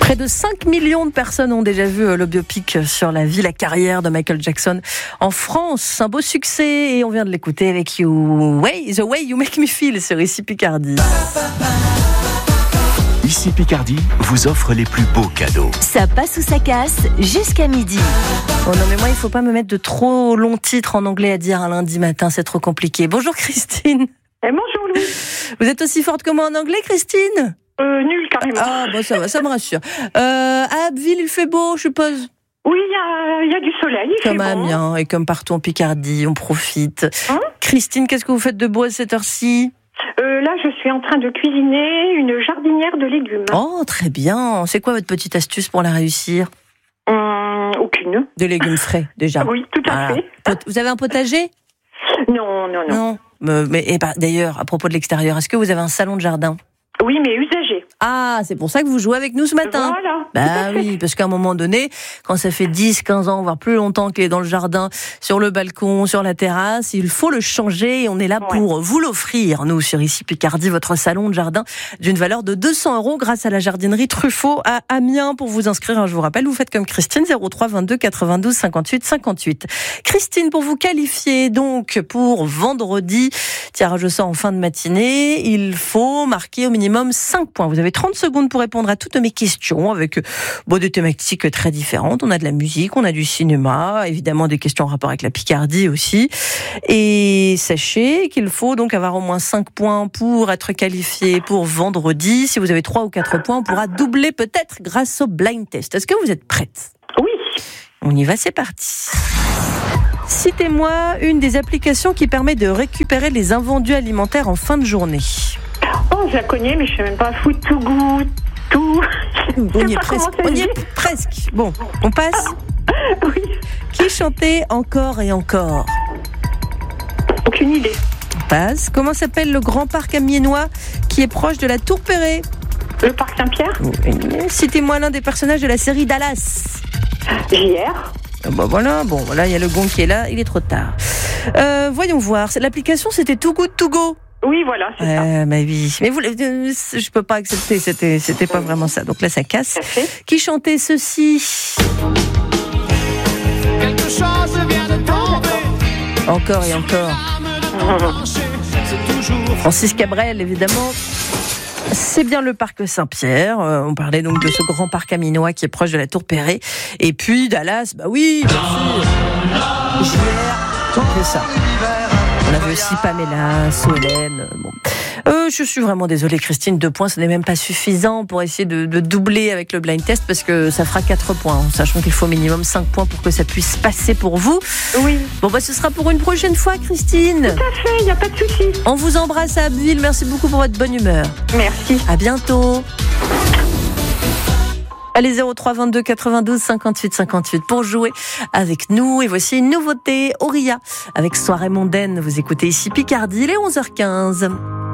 Près de 5 millions de personnes ont déjà vu le biopic sur la vie, la carrière de Michael Jackson en France. Un beau succès et on vient de l'écouter avec The Way You Make Me Feel sur Ici Picardie. Ici Picardie vous offre les plus beaux cadeaux. Ça passe ou ça casse jusqu'à midi. Oh non mais moi il faut pas me mettre de trop longs titres en anglais à dire un lundi matin, c'est trop compliqué. Bonjour Christine. Et bonjour Louis. Vous êtes aussi forte que moi en anglais Christine ? Nul carrément. Ah bon ça va, ça me rassure. À Abbeville il fait beau je suppose ? Oui, il y a du soleil, il comme fait à bon. Amiens et comme partout en Picardie, on profite. Christine, qu'est-ce que vous faites de beau à cette heure-ci ? Là, je suis en train de cuisiner une jardinière de légumes. Oh, très bien. C'est quoi votre petite astuce pour la réussir ? Aucune. De légumes frais, déjà. Oui, tout à fait. Vous avez un potager ? Non. D'ailleurs, à propos de l'extérieur, est-ce que vous avez un salon de jardin ? Oui, mais usagé. Ah, c'est pour ça que vous jouez avec nous ce matin. Voilà. Bah oui, parce qu'à un moment donné, quand ça fait 10, 15 ans, voire plus longtemps qu'il est dans le jardin, sur le balcon, sur la terrasse, il faut le changer et on est là pour vous l'offrir. Nous, sur Ici Picardie, votre salon de jardin d'une valeur de 200 € grâce à la jardinerie Truffaut à Amiens. Pour vous inscrire, je vous rappelle, vous faites comme Christine, 03 22 92 58 58. Christine, pour vous qualifier donc pour vendredi, tirage au sort en fin de matinée, il faut marquer au minimum 5 points. Vous avez 30 secondes pour répondre à toutes mes questions avec des thématiques très différentes. On a de la musique, on a du cinéma, évidemment des questions en rapport avec la Picardie aussi. Et sachez qu'il faut donc avoir au moins 5 points pour être qualifié pour vendredi. Si vous avez 3 ou 4 points, on pourra doubler peut-être grâce au blind test. Est-ce que vous êtes prête ? Oui. On y va, c'est parti. Citez-moi une des applications qui permet de récupérer les invendus alimentaires en fin de journée. Oh, je la connais, mais je sais même pas. Food to go, tout. On y est presque. On y est presque. Bon, on passe. Oui. Qui chantait Encore et encore ? Aucune idée. On passe. Comment s'appelle le grand parc amiénois qui est proche de la Tour Perret ? Le parc Saint-Pierre. Citez-moi l'un des personnages de la série Dallas. JR. Voilà, il y a le gong qui est là, il est trop tard. Voyons voir. L'application, c'était Too Good To Go. Oui, voilà, c'est ça. Mais oui. Mais je peux pas accepter, c'était pas vraiment ça. Donc là, ça casse. Qui chantait ceci ? Quelque chose vient de tomber. Encore et encore. Francis Cabrel, évidemment. C'est bien le parc Saint-Pierre. On parlait donc de ce grand parc amiénois qui est proche de la Tour Perret. Et puis Dallas, bah oui, bien sûr. JR, c'est ça. On avait aussi Pamela, Solène. Je suis vraiment désolée, Christine, 2 points, ce n'est même pas suffisant pour essayer de doubler avec le blind test parce que ça fera 4 points, sachant qu'il faut minimum 5 points pour que ça puisse passer pour vous. Oui. Ce sera pour une prochaine fois, Christine. Tout à fait, il n'y a pas de souci. On vous embrasse à Abbeville, merci beaucoup pour votre bonne humeur. Merci. À bientôt. Allez, 03 22 92 58 58 pour jouer avec nous. Et voici une nouveauté, Auria, avec Soirée mondaine. Vous écoutez Ici Picardie, il est 11h15.